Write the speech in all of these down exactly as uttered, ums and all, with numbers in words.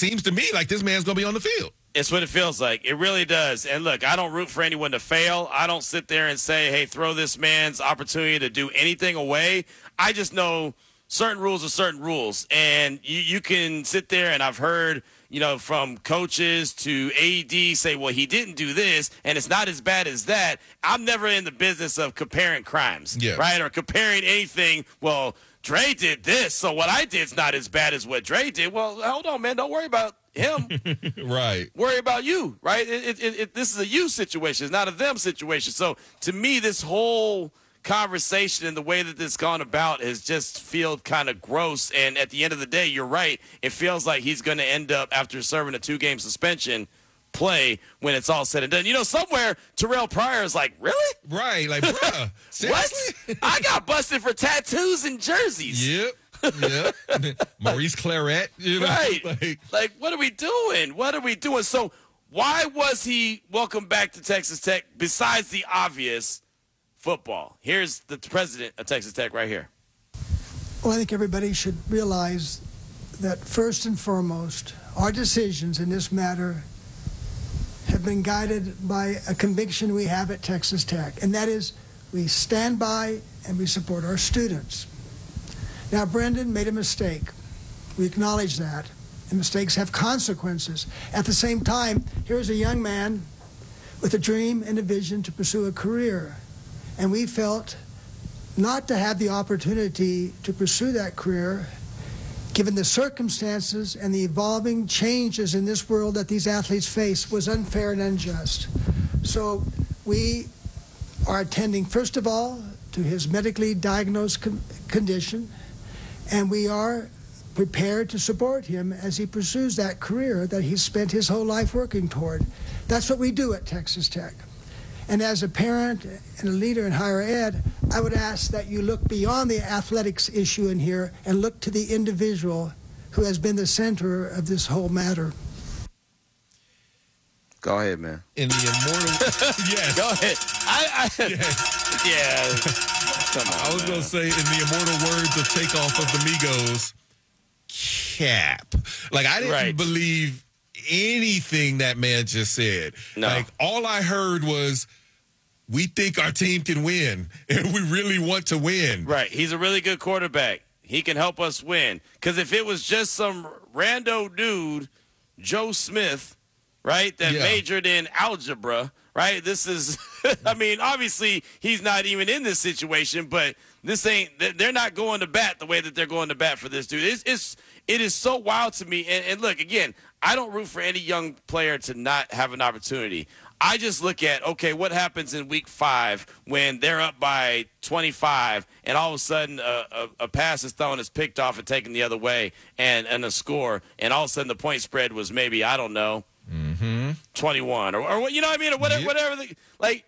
seems to me like this man's going to be on the field. It's what it feels like. It really does. And look, I don't root for anyone to fail. I don't sit there and say, hey, throw this man's opportunity to do anything away. I just know certain rules are certain rules. And you, you can sit there, and I've heard, you know, from coaches to A D say, well, he didn't do this, and it's not as bad as that. I'm never in the business of comparing crimes, yeah. right, or comparing anything. Well, Dre did this, so what I did is not as bad as what Dre did. Well, hold on, man. Don't worry about him. Right. Worry about you, right? It, it, it, this is a you situation. It's not a them situation. So to me, this whole conversation and the way that this gone about has just feel kind of gross. And at the end of the day, you're right. It feels like he's going to end up, after serving a two-game suspension, play when it's all said and done. You know, somewhere Terrell Pryor is like, really? Right. Like, bruh. What? I got busted for tattoos and jerseys. Yep. Yeah, Maurice Claret, you know, right? Like, like, what are we doing? What are we doing? So, why was he welcomed back to Texas Tech? Besides the obvious football, here's the president of Texas Tech right here. Well, I think everybody should realize that first and foremost, our decisions in this matter have been guided by a conviction we have at Texas Tech, and that is we stand by and we support our students. Now, Brendan made a mistake. We acknowledge that. And mistakes have consequences. At the same time, here's a young man with a dream and a vision to pursue a career. And we felt not to have the opportunity to pursue that career, given the circumstances and the evolving changes in this world that these athletes face, was unfair and unjust. So we are attending, first of all, to his medically diagnosed con- condition. And we are prepared to support him as he pursues that career that he's spent his whole life working toward. That's what we do at Texas Tech. And as a parent and a leader in higher ed, I would ask that you look beyond the athletics issue in here and look to the individual who has been the center of this whole matter. Go ahead, man. In the immortal... yes. Go ahead. I, I, yes. Yeah. Come on, I was going to say, in the immortal words of Takeoff of the Migos, cap. Like, I didn't right. believe anything that man just said. No. Like, all I heard was, we think our team can win, and we really want to win. Right. He's a really good quarterback. He can help us win. Because if it was just some rando dude, Joe Smith, right, that yeah. majored in algebra, right? This is, I mean, obviously he's not even in this situation, but this ain't, they're not going to bat the way that they're going to bat for this dude. It's, it's it is so wild to me. And, and look, again, I don't root for any young player to not have an opportunity. I just look at, okay, what happens in week five when they're up by twenty-five and all of a sudden a, a, a pass is thrown, is picked off and taken the other way and, and a score, and all of a sudden the point spread was maybe, I don't know, Mm-hmm. twenty-one or, or you know what I mean, or whatever, yep. whatever. The, like,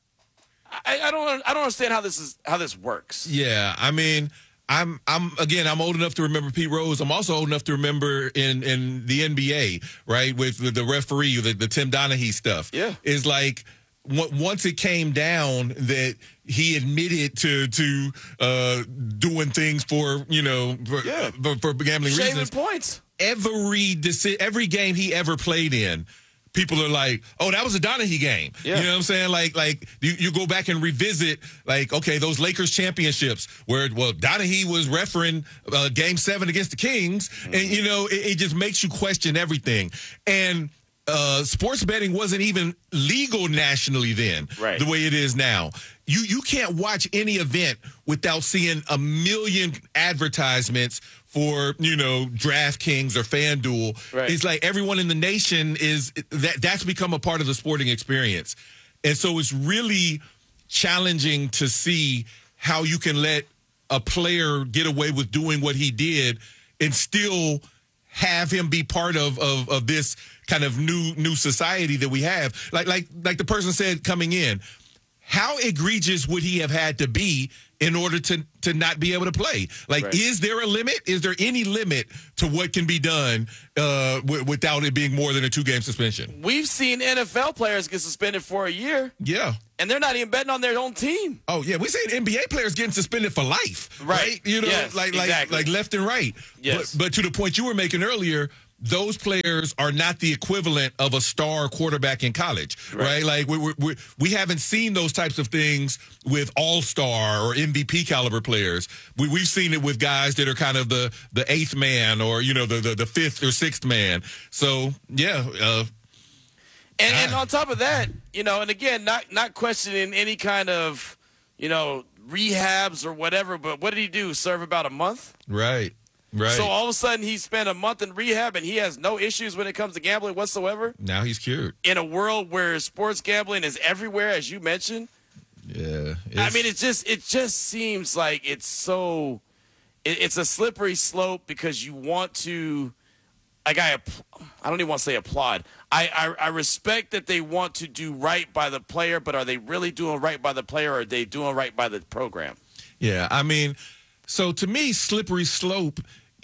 I, I don't, I don't understand how this is, how this works. Yeah, I mean, I'm, I'm again, I'm old enough to remember Pete Rose. I'm also old enough to remember in, in the N B A, right, with, with the referee, the, the Tim Donaghy stuff. Yeah, is like once it came down that he admitted to to uh, doing things for you know for, yeah. for, for gambling Shaving reasons. points. Every deci- every game he ever played in, people are like, oh, that was a Donaghy game. Yeah. You know what I'm saying? Like, like you, you go back and revisit, like, okay, those Lakers championships where, well, Donaghy was refereeing uh, game seven against the Kings. Mm-hmm. And, you know, it, it just makes you question everything. And uh, sports betting wasn't even legal nationally then, right. the way it is now. You, you can't watch any event without seeing a million advertisements for, you know, DraftKings or FanDuel. Right. It's like everyone in the nation is that that's become a part of the sporting experience. And so it's really challenging to see how you can let a player get away with doing what he did and still have him be part of, of, of this kind of new new society that we have. Like like like the person said coming in, how egregious would he have had to be in order to to not be able to play? Like, right. is there a limit? Is there any limit to what can be done uh, w- without it being more than a two-game suspension? We've seen N F L players get suspended for a year. Yeah. And they're not even betting on their own team. Oh, yeah. We've seen N B A players getting suspended for life. Right. Right? You know, yes, like, like, exactly. like left and right. Yes. But, but to the point you were making earlier, those players are not the equivalent of a star quarterback in college, right? right? Like we we we we haven't seen those types of things with all-star or M V P caliber players. We we've seen it with guys that are kind of the the eighth man or you know the the, the fifth or sixth man. So yeah. Uh, and, and on top of that, you know, and again, not not questioning any kind of you know rehabs or whatever, but what did he do? Serve about a month? Right. Right. So all of a sudden he spent a month in rehab and he has no issues when it comes to gambling whatsoever. Now he's cured. In a world where sports gambling is everywhere, as you mentioned. Yeah. I mean, it just it just seems like it's so it, it's a slippery slope because you want to like I I don't even want to say applaud. I, I I respect that they want to do right by the player, but are they really doing right by the player or are they doing right by the program? Yeah, I mean, so to me, slippery slope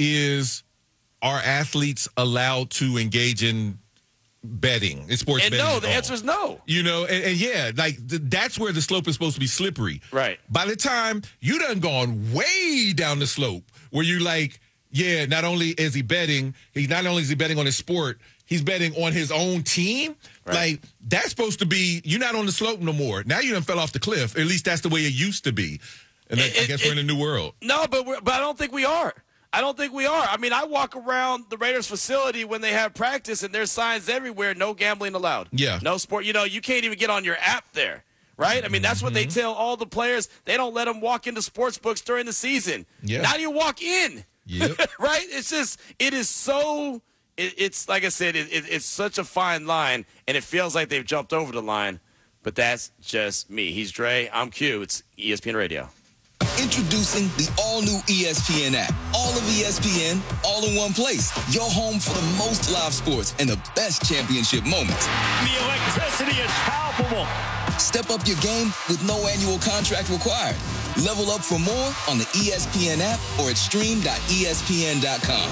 is, are athletes allowed to engage in betting, in sports and betting? And no, the answer is no. You know, and, and yeah, like th- that's where the slope is supposed to be slippery. Right. By the time you done gone way down the slope where you like, yeah, not only is he betting, he's not only is he betting on his sport, he's betting on his own team. Right. Like, that's supposed to be, you're not on the slope no more. Now you done fell off the cliff. At least that's the way it used to be. And that, it, I guess it, we're in a new world. No, but we're, but I don't think we are. I don't think we are. I mean, I walk around the Raiders facility when they have practice, and there's signs everywhere, no gambling allowed. Yeah. No sport. You know, you can't even get on your app there, right? I mean, that's mm-hmm. what they tell all the players. They don't let them walk into sports books during the season. Yeah. Now you walk in. Yep. Right? It's just, it is so, it, it's, like I said, it, it, it's such a fine line, and it feels like they've jumped over the line, but that's just me. He's Dre. I'm Q. It's E S P N Radio. Introducing the all-new E S P N app. All of E S P N, all in one place. Your home for the most live sports and the best championship moments. The electricity is palpable. Step up your game with no annual contract required. Level up for more on the E S P N app or at stream dot E S P N dot com.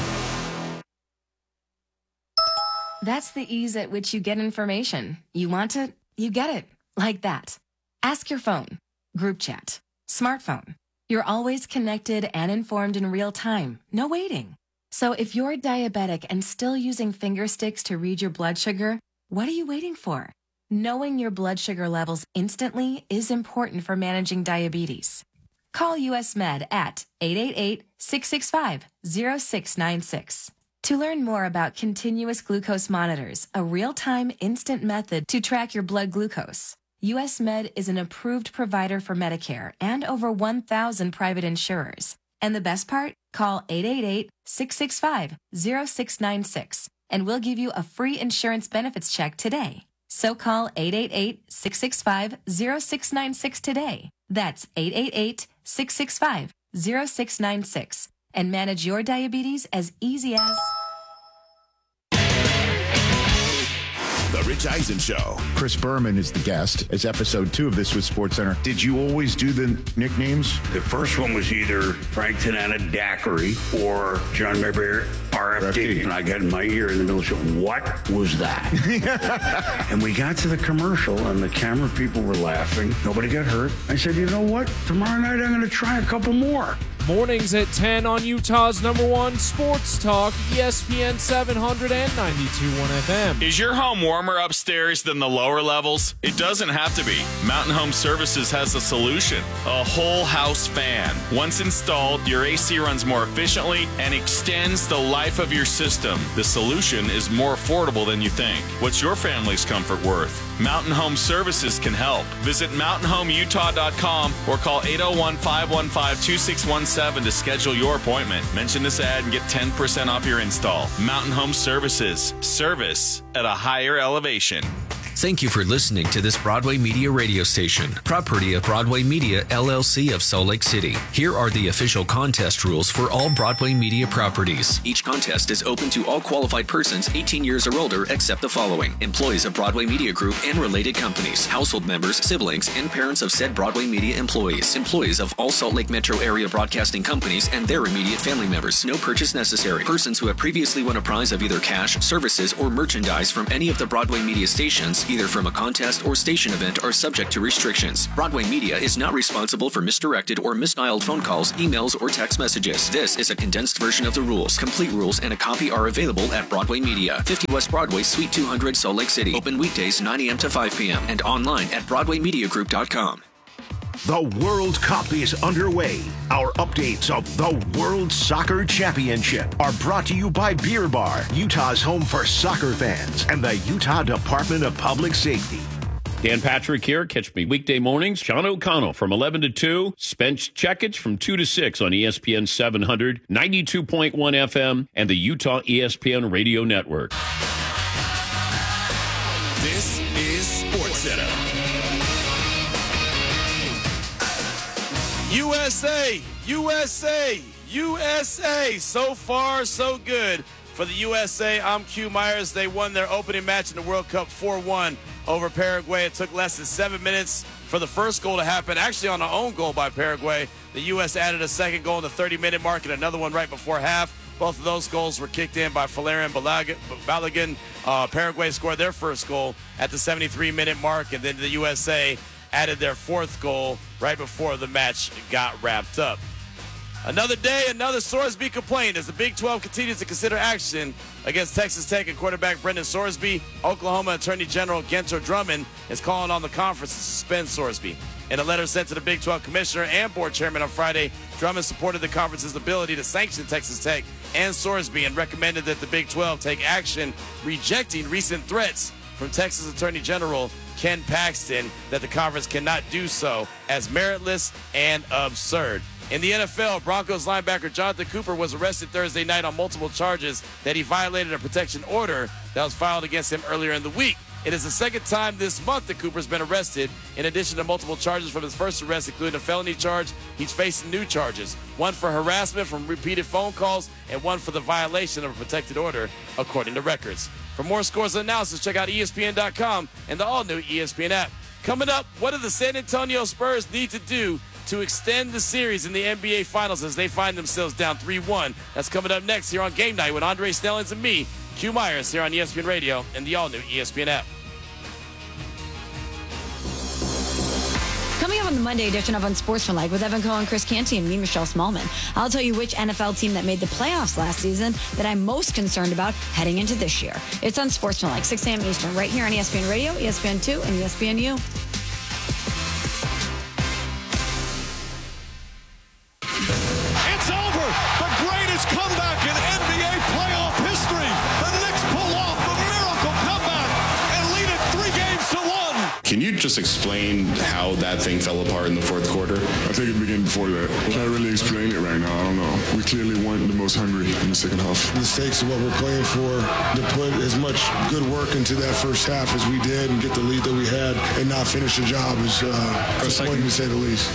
That's the ease at which you get information. You want it, you get it. Like that. Ask your phone. Group chat. Smartphone. You're always connected and informed in real time. No waiting. So if you're diabetic and still using finger sticks to read your blood sugar, what are you waiting for? Knowing your blood sugar levels instantly is important for managing diabetes. Call U S Med at eight eight eight, six six five, zero six nine six. To learn more about continuous glucose monitors, a real-time instant method to track your blood glucose, U S Med is an approved provider for Medicare and over one thousand private insurers. And the best part? Call eight eight eight, six six five, zero six nine six and we'll give you a free insurance benefits check today. So call eight eight eight, six six five, zero six nine six today. That's eight eight eight, six six five, zero six nine six and manage your diabetes as easy as... The Rich Eisen Show. Chris Berman is the guest. It's episode two of This Was SportsCenter. Did you always do the nicknames? The first one was either Frank Tanana Daiquiri or John Mayberry R F D. And I got in my ear in the middle of the show, what was that? And we got to the commercial and the camera people were laughing. Nobody got hurt. I said, you know what? Tomorrow night I'm going to try a couple more. Mornings at ten on Utah's number one sports talk, E S P N seven hundred and ninety-two point one F M. Is your home warmer upstairs than the lower levels? It doesn't have to be. Mountain Home Services has a solution. A whole house fan. Once installed, your A C runs more efficiently and extends the life of your system. The solution is more affordable than you think. What's your family's comfort worth? Mountain Home Services can help. Visit mountain home utah dot com or call eight oh one, five one five, two six one seven to schedule your appointment. Mention this ad and get ten percent off your install. Mountain Home Services. Service at a higher elevation. Thank you for listening to this Broadway Media radio station, property of Broadway Media, L L C of Salt Lake City. Here are the official contest rules for all Broadway Media properties. Each contest is open to all qualified persons eighteen years or older, except the following: employees of Broadway Media Group and related companies, household members, siblings, and parents of said Broadway Media employees, employees of all Salt Lake Metro area broadcasting companies and their immediate family members. No purchase necessary. Persons who have previously won a prize of either cash, services, or merchandise from any of the Broadway Media stations sources, either from a contest or station event, are subject to restrictions. Broadway Media is not responsible for misdirected or misdialed phone calls, emails, or text messages. This is a condensed version of the rules. Complete rules and a copy are available at Broadway Media, fifty West Broadway, Suite two hundred, Salt Lake City. Open weekdays nine a.m. to five p.m. and online at broadway media group dot com. The World Cup is underway. Our updates of the World Soccer Championship are brought to you by Beer Bar, Utah's home for soccer fans, and the Utah Department of Public Safety. Dan Patrick here. Catch me weekday mornings. Sean O'Connell from eleven to two. Spence Checkage from two to six on E S P N seven hundred, ninety-two point one F M, and the Utah E S P N Radio Network. This is SportsCenter. U S A, U S A, U S A. So far, so good for the U S A. I'm Q Myers. They won their opening match in the World Cup four one over Paraguay. It took less than seven minutes for the first goal to happen, actually on an own goal by Paraguay. The U S added a second goal in the thirty-minute mark and another one right before half. Both of those goals were kicked in by Valerian Balogun. Uh, Paraguay scored their first goal at the seventy-three-minute mark, and then the U S A added their fourth goal right before the match got wrapped up. Another day, another Sorsby complaint as the Big twelve continues to consider action against Texas Tech and quarterback Brendan Sorsby. Oklahoma Attorney General Genter Drummond is calling on the conference to suspend Sorsby. In a letter sent to the Big twelve commissioner and board chairman on Friday, Drummond supported the conference's ability to sanction Texas Tech and Sorsby and recommended that the Big twelve take action, rejecting recent threats from Texas Attorney General Ken Paxton that the conference cannot do so as meritless and absurd. In the N F L, Broncos linebacker Jonathan Cooper was arrested Thursday night on multiple charges that he violated a protection order that was filed against him earlier in the week. It is the second time this month that Cooper's been arrested. In addition to multiple charges from his first arrest, including a felony charge, he's facing new charges. One for harassment from repeated phone calls and one for the violation of a protected order, according to records. For more scores and analysis, check out E S P N dot com and the all-new E S P N app. Coming up, what do the San Antonio Spurs need to do to extend the series in the N B A Finals as they find themselves down three one? That's coming up next here on Game Night with Andre Snellings and me, Q Myers, here on E S P N Radio and the all-new E S P N app. Coming up on the Monday edition of Unsportsmanlike with Evan Cohen, Chris Canty, and me, Michelle Smallman. I'll tell you which N F L team that made the playoffs last season that I'm most concerned about heading into this year. It's Unsportsmanlike, six a.m. Eastern, right here on E S P N Radio, E S P N two, and E S P N U. It's over! The greatest comeback in N B A playoff history! The Knicks pull off a miracle comeback and lead it three games to one! Can you just explain how that thing fell apart in the fourth quarter? I think it began before that. Can't really explain it right now. I don't know. We clearly weren't the most hungry in the second half. The stakes of what we're playing for, to put as much good work into that first half as we did and get the lead that we had and not finish the job is uh, disappointing to say the least.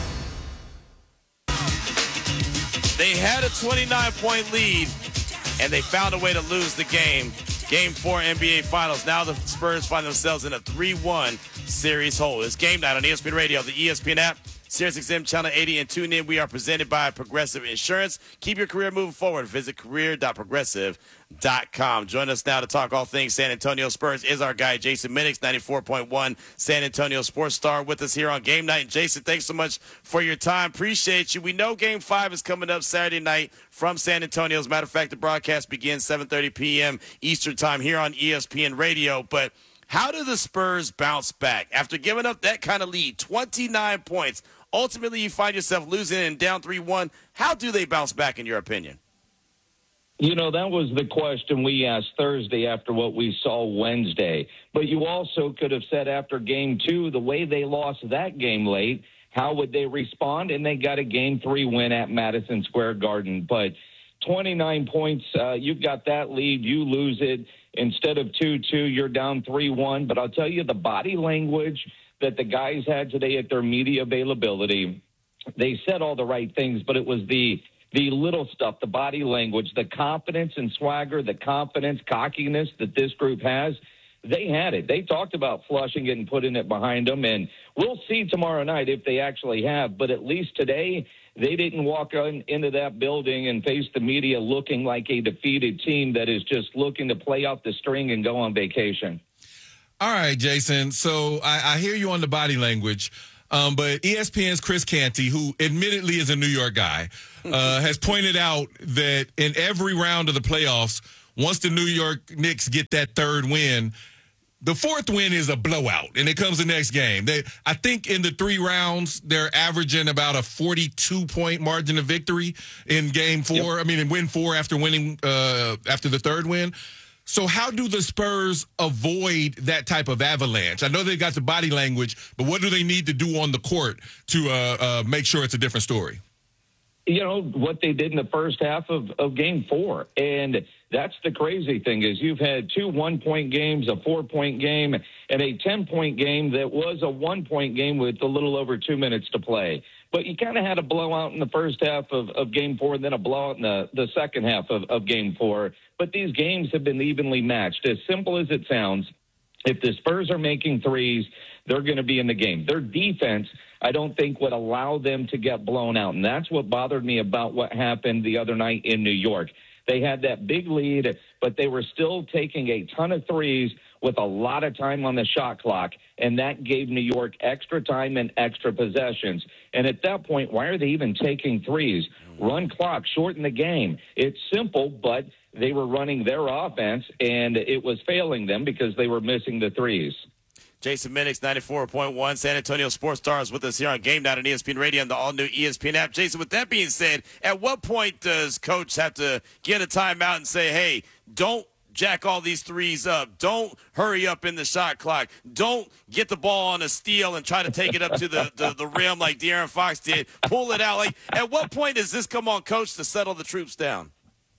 They had a twenty-nine point lead, and they found a way to lose the game. Game four N B A Finals. Now the Spurs find themselves in a three one series hold. It's Game Night on E S P N Radio, the E S P N app, Sirius X M Channel eighty, and tune in. We are presented by Progressive Insurance. Keep your career moving forward. Visit career dot progressive dot com. Join us now to talk all things San Antonio Spurs is our guy, Jason Minix, ninety-four point one San Antonio Sports Star, with us here on Game Night. And Jason, thanks so much for your time. Appreciate you. We know Game five is coming up Saturday night from San Antonio. As a matter of fact, the broadcast begins seven thirty p.m. Eastern time here on E S P N Radio. But how do the Spurs bounce back after giving up that kind of lead, twenty-nine points? Ultimately, you find yourself losing and down three one. How do they bounce back, in your opinion? You know, that was the question we asked Thursday after what we saw Wednesday. But you also could have said after game two, the way they lost that game late, how would they respond? And they got a game three win at Madison Square Garden. But twenty-nine points, uh, you've got that lead, you lose it. Instead of two two, you're down three one. But I'll tell you, the body language that the guys had today at their media availability, they said all the right things, but it was the the little stuff, the body language, the confidence and swagger, the confidence, cockiness that this group has. They had it. They talked about flushing it and putting it behind them, and we'll see tomorrow night if they actually have. But at least today, they didn't walk on, into that building and face the media looking like a defeated team that is just looking to play out the string and go on vacation. All right, Jason. So I, I hear you on the body language, um, but E S P N's Chris Canty, who admittedly is a New York guy, uh, has pointed out that in every round of the playoffs, once the New York Knicks get that third win, the fourth win is a blowout, and it comes the next game. They, I think in the three rounds, they're averaging about a forty-two point margin of victory in game four. Yep. I mean, in win four after winning uh, after the third win. So how do the Spurs avoid that type of avalanche? I know they've got the body language, but what do they need to do on the court to uh, uh, make sure it's a different story? You know, what they did in the first half of, of game four. And that's the crazy thing is you've had two one-point games, a four-point game, and a ten-point game that was a one-point game with a little over two minutes to play. But you kind of had a blowout in the first half of, of game four and then a blowout in the, the second half of, of game four. But these games have been evenly matched. As simple as it sounds, if the Spurs are making threes, they're going to be in the game. Their defense, I don't think, would allow them to get blown out. And that's what bothered me about what happened the other night in New York. They had that big lead, but they were still taking a ton of threes with a lot of time on the shot clock, and that gave New York extra time and extra possessions. And at that point, why are they even taking threes? Run clock, shorten the game. It's simple, but they were running their offense, and it was failing them because they were missing the threes. Jason Minix, ninety-four point one, San Antonio Sports Stars with us here on Game Night on E S P N Radio and the all-new E S P N app. Jason, with that being said, at what point does Coach have to get a timeout and say, hey, don't jack all these threes up. Don't hurry up in the shot clock. Don't get the ball on a steal and try to take it up to the, the, the rim like De'Aaron Fox did. Pull it out. Like, at what point does this come on Coach to settle the troops down?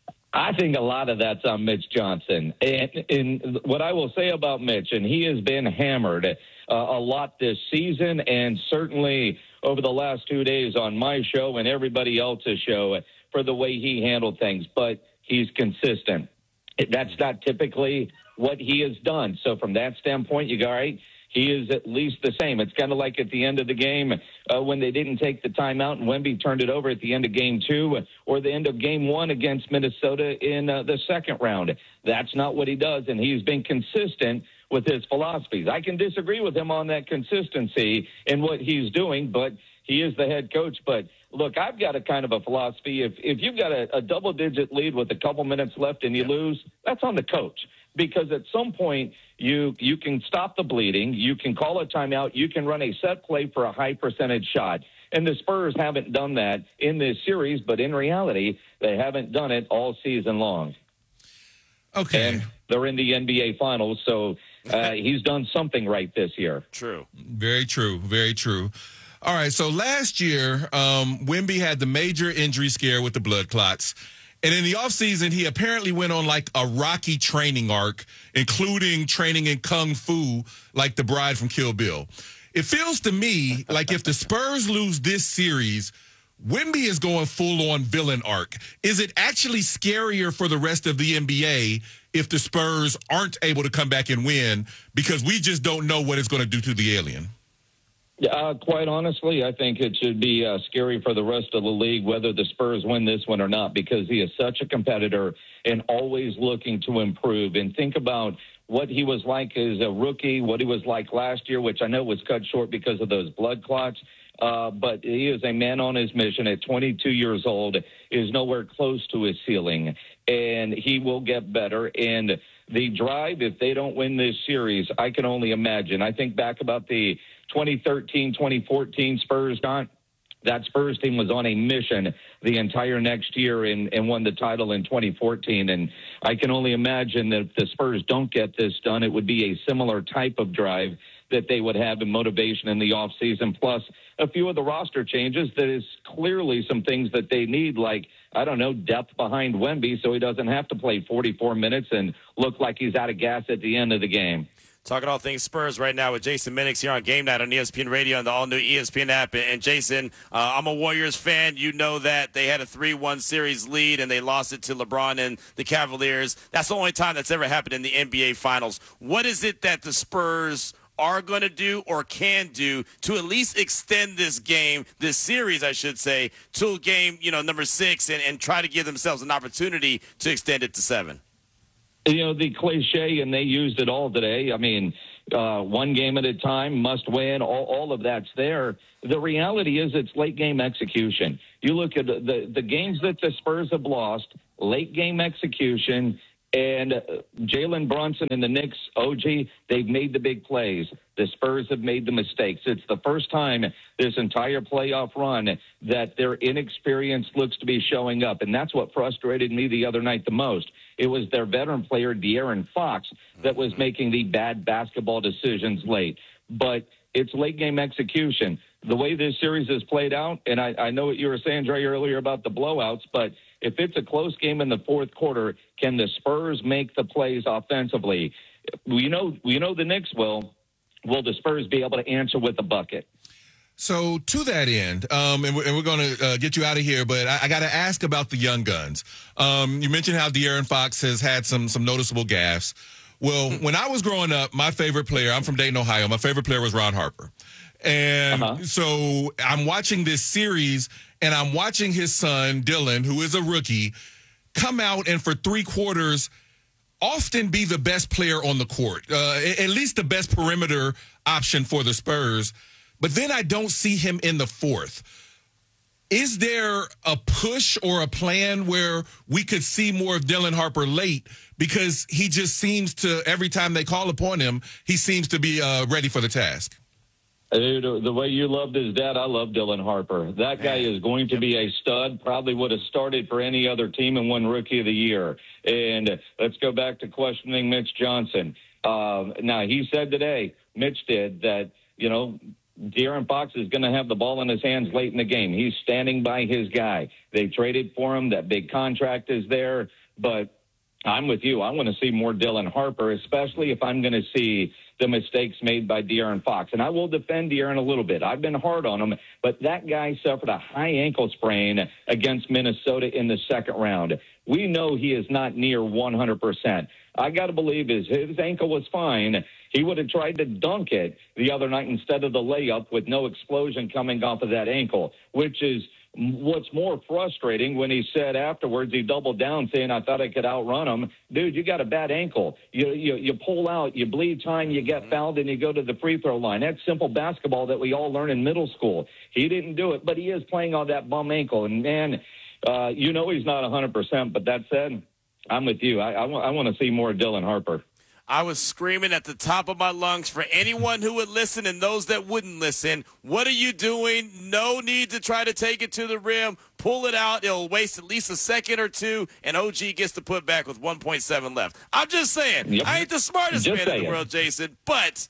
I think a lot of that's on Mitch Johnson. And, and what I will say about Mitch, and he has been hammered uh, a lot this season and certainly over the last two days on my show and everybody else's show for the way he handled things, but he's consistent. That's not typically what he has done. So from that standpoint, you go, all right, he is at least the same. It's kind of like at the end of the game uh, when they didn't take the timeout and Wemby turned it over at the end of game two or the end of game one against Minnesota in uh, the second round. That's not what he does, and he's been consistent with his philosophies. I can disagree with him on that consistency in what he's doing, but he is the head coach. But look, I've got a kind of a philosophy. If if you've got a, a double-digit lead with a couple minutes left and you lose, that's on the coach. Because at some point, you you can stop the bleeding, you can call a timeout, you can run a set play for a high percentage shot. And the Spurs haven't done that in this series, but in reality, they haven't done it all season long. Okay. And they're in the N B A Finals, so uh, he's done something right this year. True. Very true. Very true. All right, so last year, um, Wemby had the major injury scare with the blood clots. And in the offseason, he apparently went on like a rocky training arc, including training in Kung Fu like the bride from Kill Bill. It feels to me like if the Spurs lose this series, Wemby is going full-on villain arc. Is it actually scarier for the rest of the N B A if the Spurs aren't able to come back and win because we just don't know what it's going to do to the alien? Uh, quite honestly, I think it should be uh, scary for the rest of the league whether the Spurs win this one or not because he is such a competitor and always looking to improve. And think about what he was like as a rookie, what he was like last year, which I know was cut short because of those blood clots. Uh, but he is a man on his mission at twenty-two years old, is nowhere close to his ceiling, and he will get better. And the drive, if they don't win this series, I can only imagine. I think back about the twenty thirteen twenty fourteen Spurs, Don, that Spurs team was on a mission the entire next year and, and won the title in twenty fourteen. And I can only imagine that if the Spurs don't get this done, it would be a similar type of drive that they would have in motivation in the offseason, plus a few of the roster changes that is clearly some things that they need, like, I don't know, depth behind Wemby so he doesn't have to play forty-four minutes and look like he's out of gas at the end of the game. Talking all things Spurs right now with Jason Minix here on Game Night on E S P N Radio and the all-new E S P N app. And, Jason, uh, I'm a Warriors fan. You know that they had a three one series lead, and they lost it to LeBron and the Cavaliers. That's the only time that's ever happened in the N B A Finals. What is it that the Spurs are going to do or can do to at least extend this game, this series, I should say, to game, you know, number six and, and try to give themselves an opportunity to extend it to seven? You know, the cliche, and they used it all today. I mean, uh, one game at a time, must win, all, all of that's there. The reality is it's late game execution. You look at the, the, the games that the Spurs have lost, late game execution, and uh, Jalen Brunson and the Knicks, O G, they've made the big plays. The Spurs have made the mistakes. It's the first time this entire playoff run that their inexperience looks to be showing up, and that's what frustrated me the other night the most. It was their veteran player, De'Aaron Fox, that was making the bad basketball decisions late. But it's late-game execution. The way this series has played out, and I, I know what you were saying, Dre, earlier about the blowouts, but if it's a close game in the fourth quarter, can the Spurs make the plays offensively? We know, we know the Knicks will. Will the Spurs be able to answer with a bucket? So to that end, um, and we're, and we're going to uh, get you out of here, but I, I got to ask about the young guns. Um, you mentioned how De'Aaron Fox has had some some noticeable gaffes. Well, when I was growing up, my favorite player, I'm from Dayton, Ohio, my favorite player was Ron Harper. And uh-huh. so I'm watching this series, and I'm watching his son, Dylan, who is a rookie, come out and for three quarters often be the best player on the court, uh, at least the best perimeter option for the Spurs. But then I don't see him in the fourth. Is there a push or a plan where we could see more of Dylan Harper late? Because he just seems to, every time they call upon him, he seems to be uh, ready for the task. Dude, the way you loved his dad, I love Dylan Harper. That guy is going to be a stud, probably would have started for any other team and won Rookie of the Year. And let's go back to questioning Mitch Johnson. Um, now, he said today, Mitch did, that, you know, De'Aaron Fox is going to have the ball in his hands late in the game. He's standing by his guy. They traded for him. That big contract is there. But I'm with you. I want to see more Dylan Harper, especially if I'm going to see the mistakes made by De'Aaron Fox. And I will defend De'Aaron a little bit. I've been hard on him, but that guy suffered a high ankle sprain against Minnesota in the second round. We know he is not near one hundred percent. I got to believe his, his ankle was fine. He would have tried to dunk it the other night instead of the layup with no explosion coming off of that ankle, which is what's more frustrating. When he said afterwards, he doubled down saying, I thought I could outrun him. Dude, you got a bad ankle. You, you, you pull out, you bleed time, you get fouled, and you go to the free throw line. That's simple basketball that we all learn in middle school. He didn't do it, but he is playing on that bum ankle. And, man, uh, you know he's not one hundred percent. But that said, I'm with you. I, I, w- I want to see more Dylan Harper. I was screaming at the top of my lungs for anyone who would listen and those that wouldn't listen. What are you doing? No need to try to take it to the rim. Pull it out. It'll waste at least a second or two, and O G gets to put back with one point seven left. I'm just saying. Yep. I ain't the smartest just man saying. in the world, Jason, but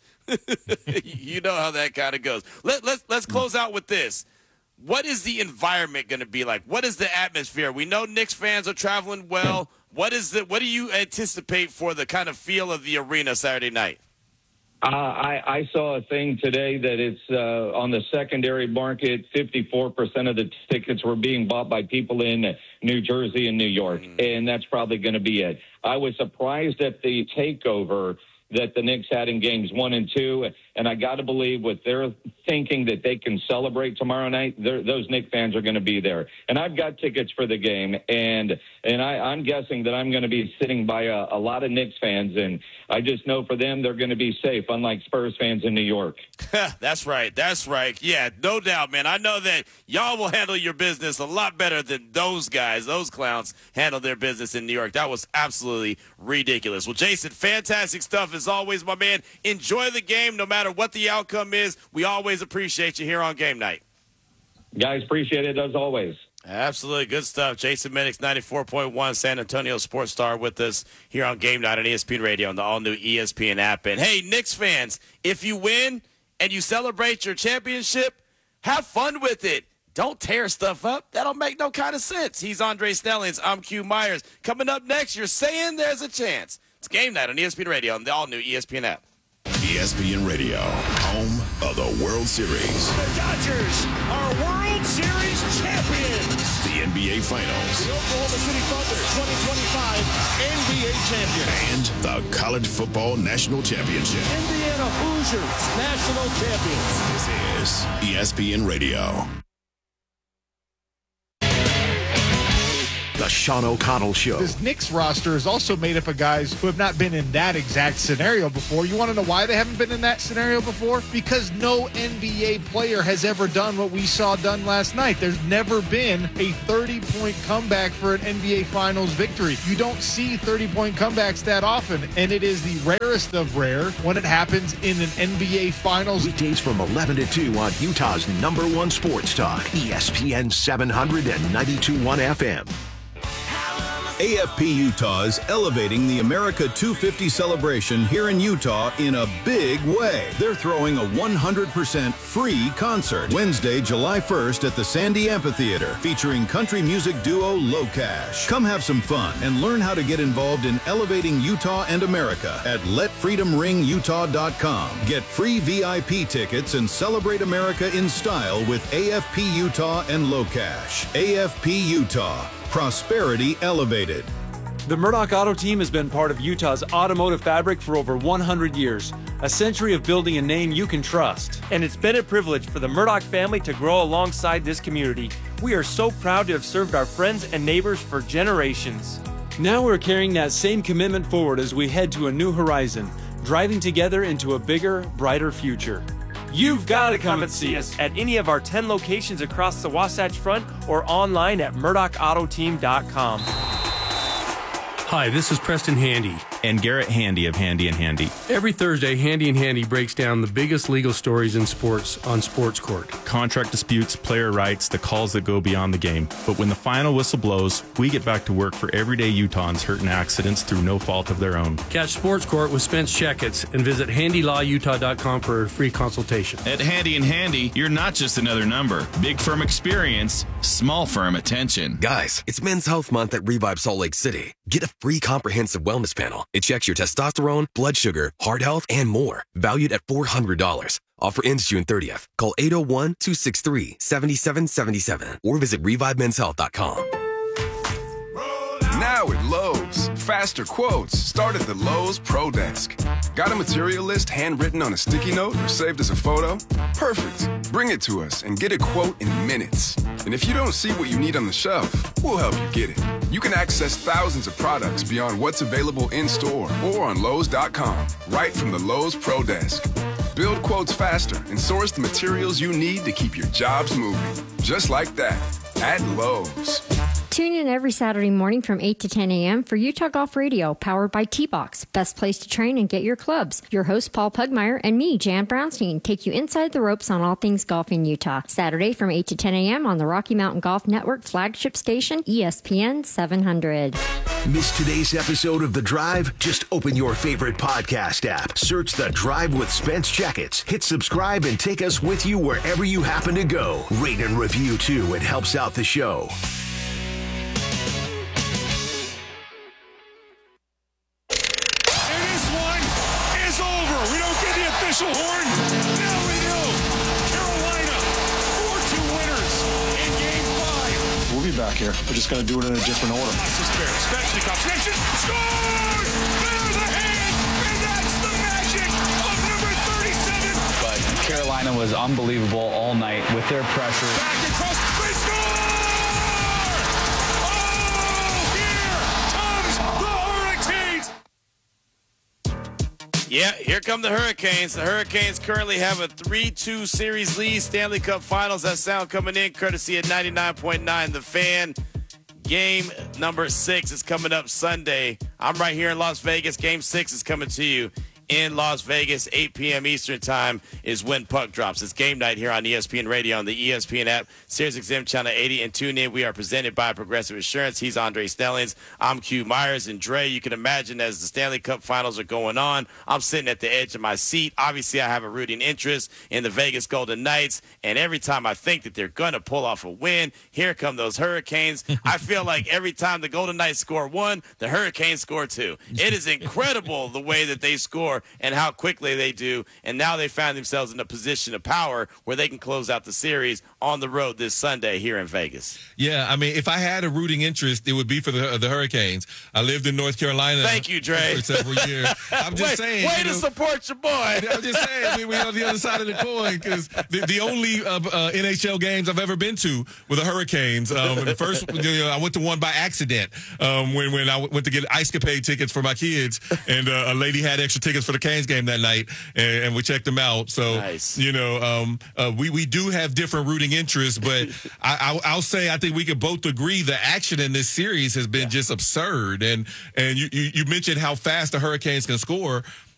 you know how that kind of goes. Let, let's, let's close out with this. What is the environment going to be like? What is the atmosphere? We know Knicks fans are traveling well. What is the, what do you anticipate for the kind of feel of the arena Saturday night? Uh, I, I saw a thing today that it's uh, on the secondary market, fifty-four percent of the tickets were being bought by people in New Jersey and New York, mm. and that's probably going to be it. I was surprised at the takeover that the Knicks had in games one and two, and I got to believe with their thinking that they can celebrate tomorrow night, those Knicks fans are going to be there. And I've got tickets for the game, and and I, I'm guessing that I'm going to be sitting by a, a lot of Knicks fans, and I just know for them they're going to be safe, unlike Spurs fans in New York. That's right. That's right. Yeah, no doubt, man. I know that y'all will handle your business a lot better than those guys, those clowns, handle their business in New York. That was absolutely ridiculous. Well, Jason, fantastic stuff as always, my man. Enjoy the game no matter what the outcome is. We always appreciate you here on Game Night. Guys, appreciate it as always. Absolutely. Good stuff. Jason Minix, ninety-four point one San Antonio sports star with us here on Game Night on E S P N Radio and the all-new E S P N app. And, hey, Knicks fans, if you win and you celebrate your championship, have fun with it. Don't tear stuff up. That don't make no kind of sense. He's Andre Snellings. I'm Q Myers. Coming up next, you're saying there's a chance. It's Game Night on E S P N Radio and the all-new E S P N app. E S P N Radio, home of the World Series. The Dodgers are World Series champions. The N B A Finals. The Oklahoma City Thunder twenty twenty-five N B A champions. And the College Football National Championship. Indiana Hoosiers national champions. This is E S P N Radio. The Sean O'Connell Show. This Knicks roster is also made up of guys who have not been in that exact scenario before. You want to know why they haven't been in that scenario before? Because no N B A player has ever done what we saw done last night. There's never been a thirty-point comeback for an N B A Finals victory. You don't see thirty-point comebacks that often, and it is the rarest of rare when it happens in an N B A Finals. Weekdays from eleven to two on Utah's number one sports talk, E S P N seven hundred and ninety-two point one F M. A F P Utah is elevating the America two fifty celebration here in Utah in a big way. They're throwing a one hundred percent free concert Wednesday, July first at the Sandy Amphitheater, featuring country music duo Low Cash. Come have some fun and learn how to get involved in elevating Utah and America at let freedom ring utah dot com. Get free V I P tickets and celebrate America in style with A F P Utah and Low Cash. A F P Utah. Prosperity elevated. The Murdoch Auto Team has been part of Utah's automotive fabric for over one hundred years, a century of building a name you can trust. And it's been a privilege for the Murdoch family to grow alongside this community. We are so proud to have served our friends and neighbors for generations. Now we're carrying that same commitment forward as we head to a new horizon, driving together into a bigger, brighter future. You've got to come and see us at any of our ten locations across the Wasatch Front or online at murdoch auto team dot com. Hi, this is Preston Handy. And Garrett Handy of Handy and Handy. Every Thursday, Handy and Handy breaks down the biggest legal stories in sports on Sports Court. Contract disputes, player rights, the calls that go beyond the game. But when the final whistle blows, we get back to work for everyday Utahns hurt in accidents through no fault of their own. Catch Sports Court with Spence Checketts and visit handy law utah dot com for a free consultation. At Handy and Handy, you're not just another number. Big firm experience, small firm attention. Guys, it's Men's Health Month at Revive Salt Lake City. Get a free comprehensive wellness panel. It checks your testosterone, blood sugar, heart health, and more. Valued at four hundred dollars. Offer ends June thirtieth. Call eight oh one, two six three, seven seven seven seven or visit revive men's health dot com. Now at Lowe's, faster quotes start at the Lowe's Pro Desk. Got a material list handwritten on a sticky note or saved as a photo? Perfect. Bring it to us and get a quote in minutes. And if you don't see what you need on the shelf, we'll help you get it. You can access thousands of products beyond what's available in store or on Lowe's dot com, right from the Lowe's Pro Desk. Build quotes faster and source the materials you need to keep your jobs moving. Just like that, at Lowe's. Tune in every Saturday morning from eight to ten a.m. for Utah Golf Radio, powered by T-Box. Best place to train and get your clubs. Your host, Paul Pugmire, and me, Jan Brownstein, take you inside the ropes on all things golf in Utah. Saturday from eight to ten a.m. on the Rocky Mountain Golf Network flagship station, E S P N seven hundred. Missed today's episode of The Drive? Just open your favorite podcast app. Search The Drive with Spence Checketts. Hit subscribe and take us with you wherever you happen to go. Rate and review, too. It helps out the show. Horn. Now we do. Carolina, four two winners in game five. We'll be back here. We're just going to do it in a different order. Svechnikov, scores! There's the hand, and that's the magic of number thirty-seven. But Carolina was unbelievable all night with their pressure. Back across, they score! Oh, here comes the Hurricanes. Yeah, here come the Hurricanes. The Hurricanes currently have a three two series lead. Stanley Cup Finals. That sound coming in courtesy of ninety-nine point nine The Fan. Game number six is coming up Sunday. I'm right here in Las Vegas. Game six is coming to you in Las Vegas. eight p.m. Eastern time is when puck drops. It's game night here on E S P N Radio, on the E S P N app, SiriusXM Channel eighty, and tune in. We are presented by Progressive Insurance. He's Andre Snellings. I'm Q Myers. And Dre, you can imagine as the Stanley Cup Finals are going on, I'm sitting at the edge of my seat. Obviously, I have a rooting interest in the Vegas Golden Knights, and every time I think that they're going to pull off a win, here come those Hurricanes. I feel like every time the Golden Knights score one, the Hurricanes score two. It is incredible the way that they score and how quickly they do, and now they found themselves in a position of power where they can close out the series on the road this Sunday here in Vegas. Yeah, I mean, if I had a rooting interest, it would be for the the Hurricanes. I lived in North Carolina. Thank you, Dre. For several years. I'm just way, saying. Way you to know, support your boy. I'm just saying, we, we're on the other side of the coin because the, the only uh, uh, N H L games I've ever been to were the Hurricanes. Um, and the first, you know, I went to one by accident um, when when I went to get Ice Capade tickets for my kids, and uh, a lady had extra tickets for the Canes game that night, and, and we checked them out. So, nice. you know, um, uh, we we do have different rooting interests, but I, I, I'll say I think we could both agree the action in this series has been yeah. just absurd. And and you, you you mentioned how fast the Hurricanes can score.